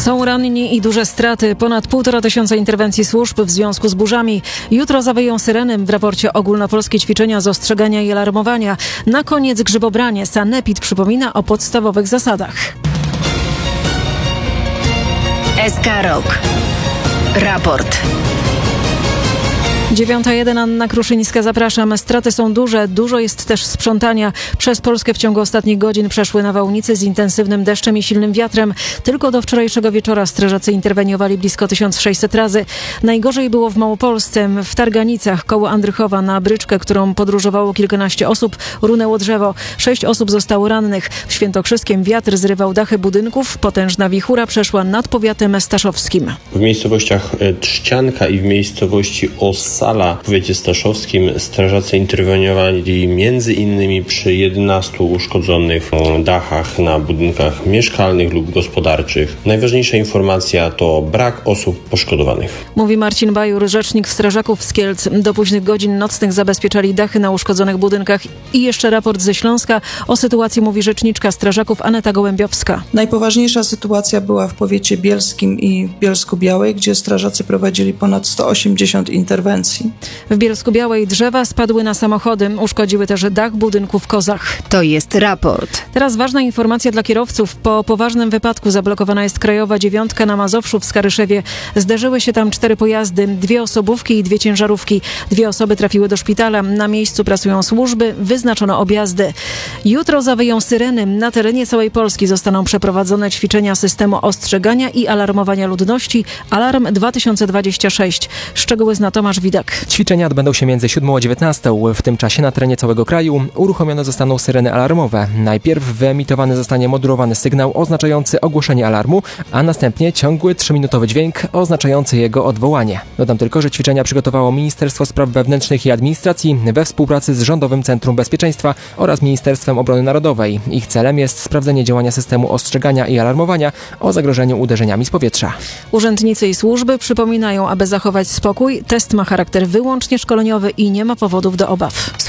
Są ranni i duże straty. Ponad 1500 interwencji służb w związku z burzami. Jutro zawyją syreny w raporcie ogólnopolskie ćwiczenia z ostrzegania i alarmowania. Na koniec grzybobranie. Sanepid przypomina o podstawowych zasadach. SK Rok. Raport. 9:01, Anna Kruszyńska, zapraszam. Straty są duże, dużo jest też sprzątania. Przez Polskę w ciągu ostatnich godzin przeszły nawałnice z intensywnym deszczem i silnym wiatrem. Tylko do wczorajszego wieczora strażacy interweniowali blisko 1600 razy. Najgorzej było w Małopolsce, w Targanicach, koło Andrychowa. Na bryczkę, którą podróżowało kilkanaście osób, runęło drzewo. 6 osób zostało rannych. W Świętokrzyskiem wiatr zrywał dachy budynków. Potężna wichura przeszła nad powiatem staszowskim. W miejscowościach Trzcianka i w miejscowości Ossala w powiecie staszowskim strażacy interweniowali m.in. przy 11 uszkodzonych dachach na budynkach mieszkalnych lub gospodarczych. Najważniejsza informacja to brak osób poszkodowanych. Mówi Marcin Bajur, rzecznik strażaków z Kielc. Do późnych godzin nocnych zabezpieczali dachy na uszkodzonych budynkach. I jeszcze raport ze Śląska. O sytuacji mówi rzeczniczka strażaków Aneta Gołębiowska. Najpoważniejsza sytuacja była w powiecie bielskim i Bielsku-Białej, gdzie strażacy prowadzili ponad 180 interwencji. W Bielsku-Białej drzewa spadły na samochody. Uszkodziły też dach budynku w Kozach. To jest raport. Teraz ważna informacja dla kierowców. Po poważnym wypadku zablokowana jest krajowa 9 na Mazowszu w Skaryszewie. Zderzyły się tam 4 pojazdy, 2 osobówki i 2 ciężarówki. 2 osoby trafiły do szpitala. Na miejscu pracują służby. Wyznaczono objazdy. Jutro zawyją syreny. Na terenie całej Polski zostaną przeprowadzone ćwiczenia systemu ostrzegania i alarmowania ludności. Alarm 2026. Szczegóły zna Tomasz Widak. Ćwiczenia odbędą się między 7 a 19. W tym czasie na terenie całego kraju uruchomione zostaną syreny alarmowe. Najpierw wyemitowany zostanie modulowany sygnał oznaczający ogłoszenie alarmu, a następnie ciągły 3-minutowy dźwięk oznaczający jego odwołanie. Dodam tylko, że ćwiczenia przygotowało Ministerstwo Spraw Wewnętrznych i Administracji we współpracy z Rządowym Centrum Bezpieczeństwa oraz Ministerstwem Obrony Narodowej. Ich celem jest sprawdzenie działania systemu ostrzegania i alarmowania o zagrożeniu uderzeniami z powietrza. Urzędnicy i służby przypominają, aby zachować spokój. Test ma charakter wyłącznie szkoleniowy i nie ma powodów do obaw.